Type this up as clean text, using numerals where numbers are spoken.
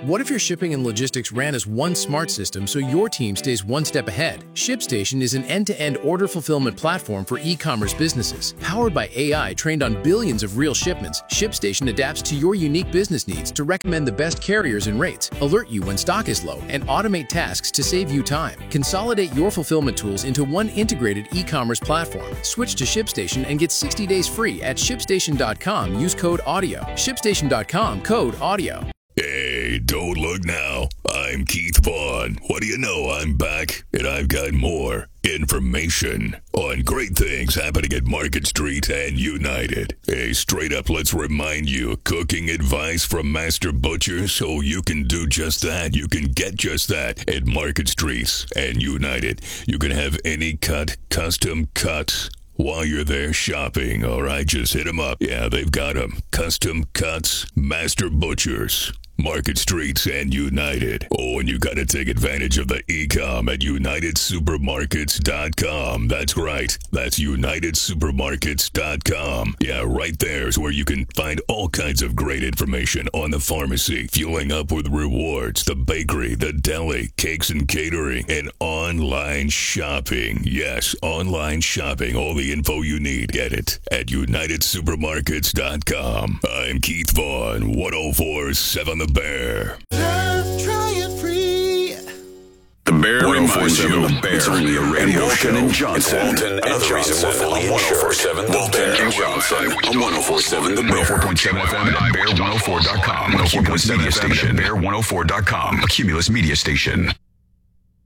What if your shipping and logistics ran as one smart system so your team stays one step ahead? ShipStation is an end-to-end order fulfillment platform for e-commerce businesses. Powered by AI trained on billions of real shipments, ShipStation adapts to your unique business needs to recommend the best carriers and rates, alert you when stock is low, and automate tasks to save you time. Consolidate your fulfillment tools into one integrated e-commerce platform. Switch to ShipStation and get 60 days free at ShipStation.com. Use code AUDIO. ShipStation.com, code AUDIO. Hey, don't look now. I'm Keith Vaughn. What do you know? I'm back, and I've got more information on great things happening at Market Street and United. Hey, straight up, let's remind you, cooking advice from Master Butcher so you can do just that. You can get just that at Market Street and United. You can have any cut, custom cuts, while you're there shopping, all right? Just hit them up. Yeah, they've got them. Custom cuts, Master Butchers, Market Streets and United. Oh, and you got to take advantage of the e-com at UnitedSupermarkets.com. That's right. That's UnitedSupermarkets.com. Yeah, right there is where you can find all kinds of great information on the pharmacy, fueling up with rewards, the bakery, the deli, cakes and catering, and online shopping. Yes, online shopping. All the info you need. Get it at UnitedSupermarkets.com. I'm Keith Vaughn, 104.7 The Bear. Try it free. The Bear reminds you, The Bear. it's only a radio show. Walton and Johnson. It's Walton and Johnson on 104.7 The Bear. Johnson on 104.7 The Bear. 104.7 FM at Bear104.com. 104.7 Media Station. Bear104.com. A Cumulus Media Station.